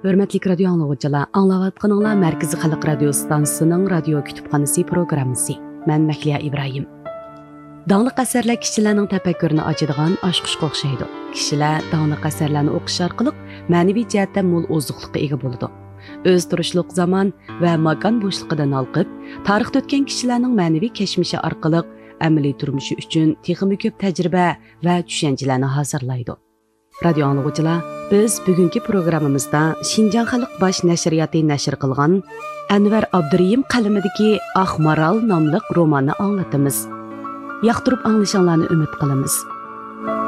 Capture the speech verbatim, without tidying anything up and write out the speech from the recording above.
Hörmətli radio anlıqçılar, anlavatqınыңlar Mərkəzi Xalq Radio Stansiyasının radio kütüpxanası proqramısı. Mən Məhliya İbrahim. Dağlıq əsərlər kişilərin təfəkkürünü açıdığan aşqışqa oxşaydı. Kişilər dağlıq əsərlərini oxuş arqılıq mənəvi cəhətdən mol ozuqluqqa ega boludu. Öz turuşluq zaman və makan boşluğundan alqıb, tarixdə ötən kişilərin mənəvi keçmişi arqılıq əməli turmuşu üçün texmi köp təcrübə və düşüncələrini hazırlaydı. Radio anlıqçılar, biz bugünkü proqramımızda Şinjan Xalq Baş Nəşriyyatı nəşr qılğan Ənvər Abdurrahim qalamidagi Aq Maral nomli romanni anglatamiz. Yoqtirib anglashinglarni umid qilamiz.